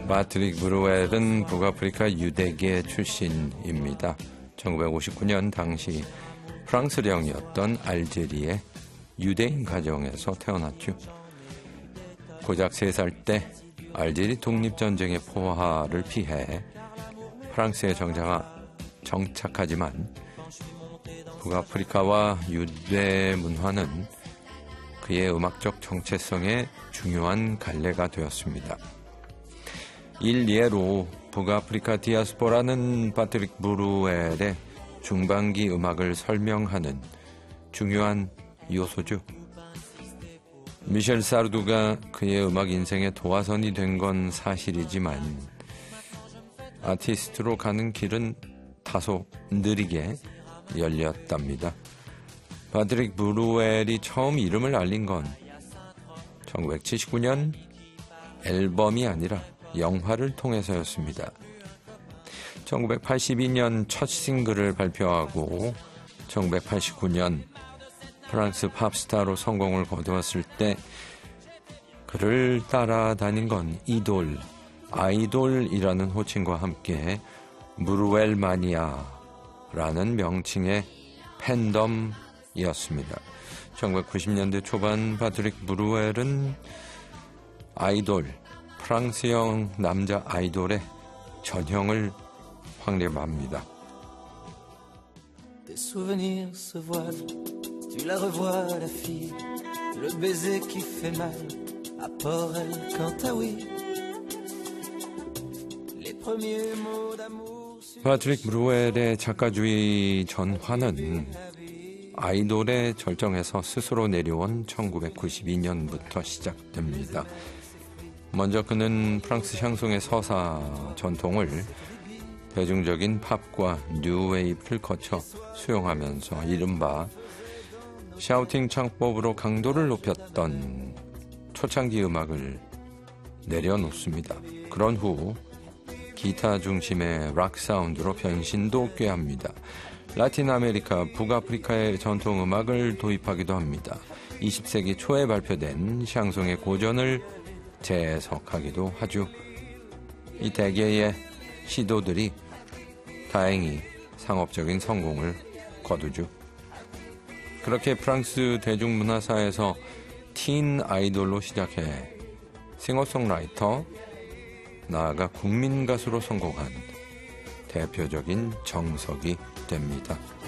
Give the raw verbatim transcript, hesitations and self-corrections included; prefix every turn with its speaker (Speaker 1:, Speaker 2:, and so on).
Speaker 1: 파트릭 브루웰은 북아프리카 유대계 출신입니다. 천구백오십구 년 당시 프랑스령이었던 알제리의 유대인 가정에서 태어났죠. 고작 세 살 때 알제리 독립전쟁의 포화를 피해 프랑스에 정착하, 정착하지만 북아프리카와 유대 문화는 그의 음악적 정체성에 중요한 갈래가 되었습니다. 일례로 북아프리카 디아스포라는 파트릭 브루웰의 중반기 음악을 설명하는 중요한 요소죠. 미셸 사르두가 그의 음악 인생의 도화선이 된 건 사실이지만 아티스트로 가는 길은 다소 느리게 열렸답니다. 파트릭 브루웰이 처음 이름을 알린 건 천구백칠십구 년 앨범이 아니라 영화를 통해서였습니다. 천구백팔십이 년 첫 싱글을 발표하고 천구백팔십구 년 프랑스 팝스타로 성공을 거두었을 때 그를 따라다닌 건 이돌, 아이돌이라는 호칭과 함께 브루웰 마니아라는 명칭의 팬덤이었습니다. 천구백구십 년대 초반 파트릭 브루웰은 아이돌, 프랑스형 남자 아이돌의 전형을 확립합니다.
Speaker 2: Tes souvenirs se voilent, tu la revois la fille, le baiser qui fait mal, à Port-El, Cantaoui. Les premiers mots d'amour.
Speaker 1: 파트릭 브루웰의 작가주의 전환은 아이돌의 절정에서 스스로 내려온 천구백구십이 년부터 시작됩니다. 먼저 그는 프랑스 샹송의 서사 전통을 대중적인 팝과 뉴웨이브를 거쳐 수용하면서 이른바 샤우팅 창법으로 강도를 높였던 초창기 음악을 내려놓습니다. 그런 후 기타 중심의 락 사운드로 변신도 꾀합니다. 라틴 아메리카, 북아프리카의 전통 음악을 도입하기도 합니다. 이십 세기 초에 발표된 샹송의 고전을 재해석하기도 하죠. 이 대개의 시도들이 다행히 상업적인 성공을 거두죠. 그렇게 프랑스 대중문화사에서 틴 아이돌로 시작해 싱어송라이터, 나아가 국민가수로 성공한 대표적인 정석이 됩니다.